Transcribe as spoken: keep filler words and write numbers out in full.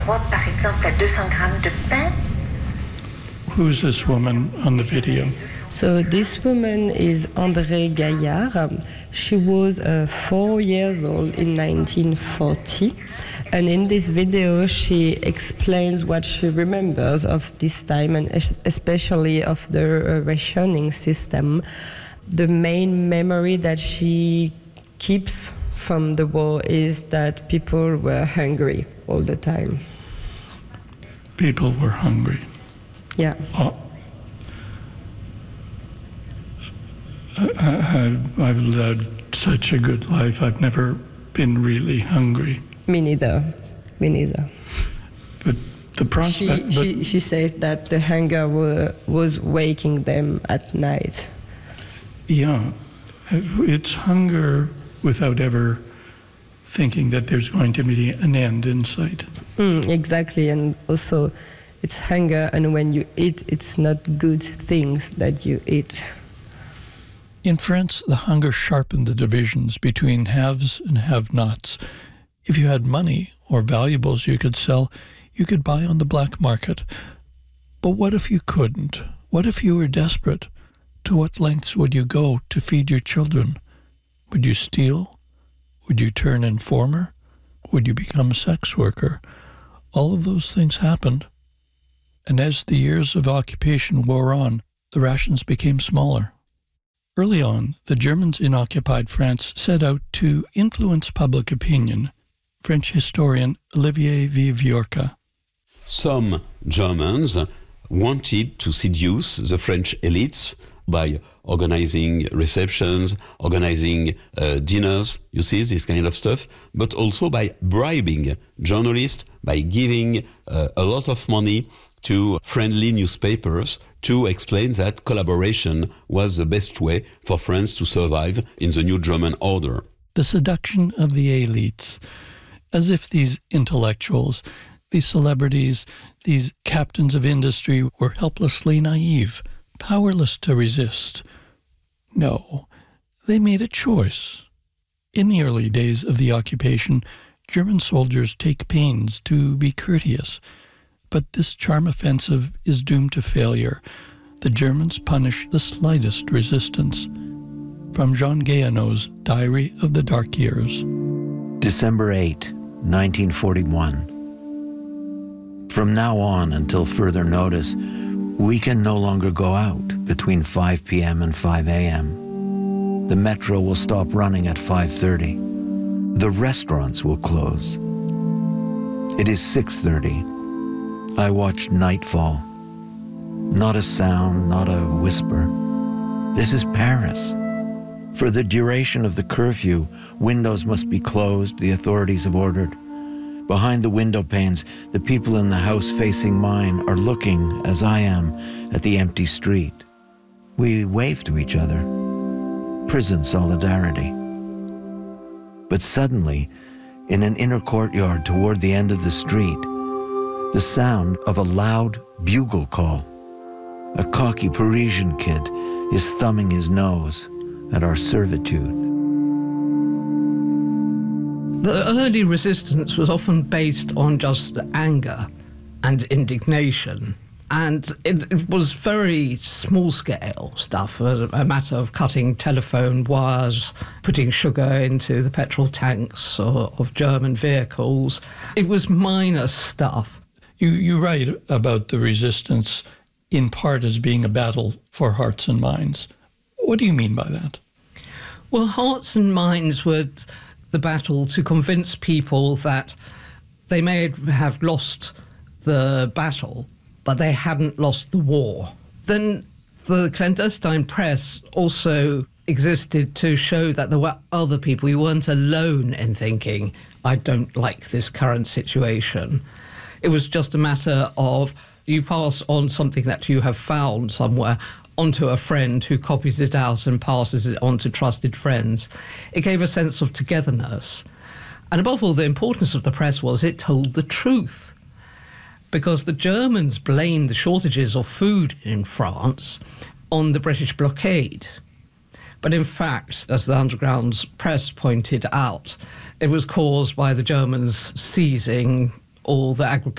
Par exemple, à deux cents grammes de pain. Who is this woman on the video? So this woman is Andrée Gaillard. Um, she was uh, four years old in nineteen forty. And in this video, she explains what she remembers of this time, and especially of the uh, rationing system. The main memory that she keeps from the war is that people were hungry all the time. People were hungry. Yeah. Oh. I, I, I've led such a good life. I've never been really hungry. Me neither. Me neither. But the prospect... She, but she, she says that the hunger were, was waking them at night. Yeah. It's hunger without ever thinking that there's going to be an end in sight. Mm, exactly. And also, it's hunger, and when you eat, it's not good things that you eat. In France, the hunger sharpened the divisions between haves and have-nots. If you had money or valuables you could sell, you could buy on the black market. But what if you couldn't? What if you were desperate? To what lengths would you go to feed your children? Would you steal? Would you turn informer? Would you become a sex worker? All of those things happened. And as the years of occupation wore on, the rations became smaller. Early on, the Germans in occupied France set out to influence public opinion. French historian Olivier Viviorca. Some Germans wanted to seduce the French elites by organizing receptions, organizing uh, dinners, you see, this kind of stuff, but also by bribing journalists, by giving uh, a lot of money to friendly newspapers to explain that collaboration was the best way for France to survive in the new German order. The seduction of the elites, as if these intellectuals, these celebrities, these captains of industry were helplessly naive, powerless to resist. No, they made a choice. In the early days of the occupation, German soldiers take pains to be courteous. But this charm offensive is doomed to failure. The Germans punish the slightest resistance. From Jean Guéhenno's Diary of the Dark Years. December eighth, nineteen forty-one. From now on until further notice, we can no longer go out between five p.m. and five a.m. The metro will stop running at five thirty. The restaurants will close. It is six thirty. I watched nightfall. Not a sound, not a whisper. This is Paris. For the duration of the curfew, windows must be closed, the authorities have ordered. Behind the window panes, the people in the house facing mine are looking, as I am, at the empty street. We wave to each other. Prison solidarity. But suddenly, in an inner courtyard toward the end of the street, the sound of a loud bugle call. A cocky Parisian kid is thumbing his nose at our servitude. The early resistance was often based on just anger and indignation. And it, it was very small-scale stuff, a, a matter of cutting telephone wires, putting sugar into the petrol tanks or, of German vehicles. It was minor stuff. You, you write about the resistance in part as being a battle for hearts and minds. What do you mean by that? Well, hearts and minds were the battle to convince people that they may have lost the battle, but they hadn't lost the war. Then the clandestine press also existed to show that there were other people. You weren't alone in thinking, I don't like this current situation. It was just a matter of you pass on something that you have found somewhere onto a friend who copies it out and passes it on to trusted friends. It gave a sense of togetherness. And above all, the importance of the press was it told the truth. Because the Germans blamed the shortages of food in France on the British blockade. But in fact, as the underground press pointed out, it was caused by the Germans seizing all the agriculture